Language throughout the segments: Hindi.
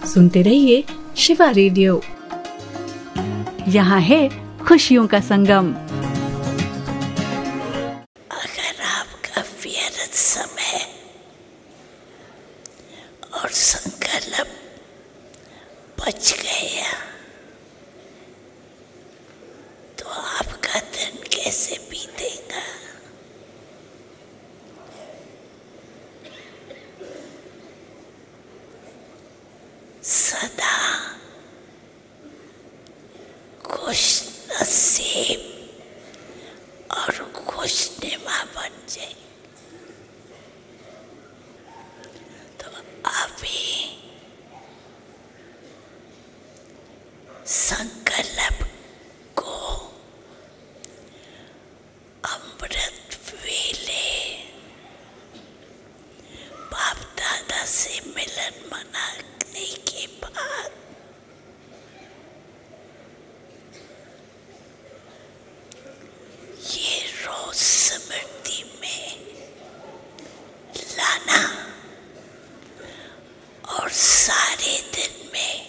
सुनते रहिए शिवा रेडियो। यहाँ है खुशियों का संगम। अगर आपका व्यर्थ समय और संकल्प बच गया तो आपका दिन कैसे बीतेगा? सदा खुश नसीब और खुशनुमा बन जाए तो अभी संकल्प को अमृत वेले बाप दादा से मिलन मनाने के बाद ये रोज स्मृति में लाना और सारे दिन में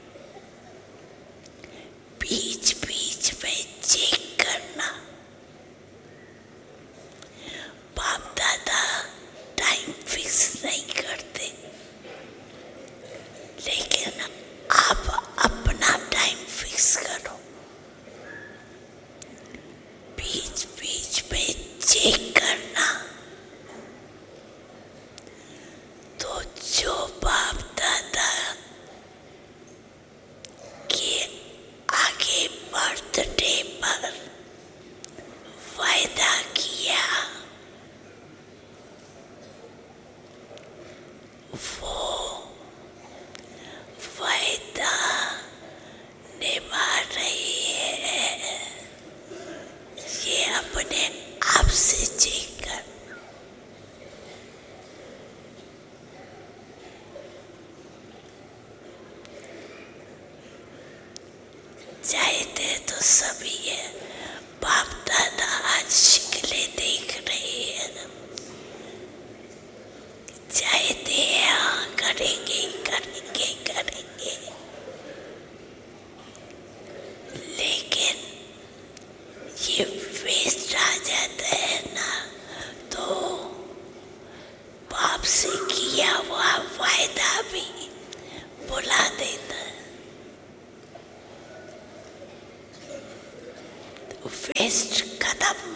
बीच बीच में चेक करना। बाप दादा टाइम फिक्स नहीं करते, लेकिन आप अपना टाइम फिक्स करो। बीच बीच में चेक करना तो जो बाप दादा के आगे बर्थडे पर वायदा किया वो वायदा निभा रही है, ये अपने आप से चेक कर। चाहते तो सभी है, बाप दादा आज शिकले देख रहे हैं, चाहते हाँ करेंगे करेंगे करेंगे, लेकिन ये वेस्ट आ जाता है ना, तो बाप से किया हुआ वायदा भी भुला देता है। तो वेस्ट खत्म।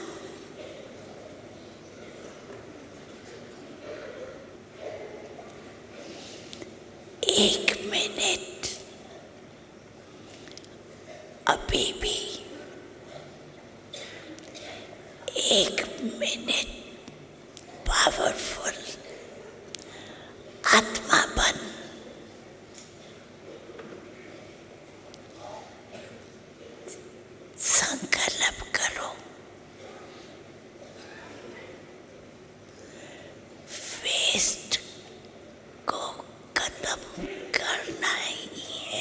एक मिनट अभी भी, एक मिनट पावरफुल आत्मा बन संकल्प करो। वेस्ट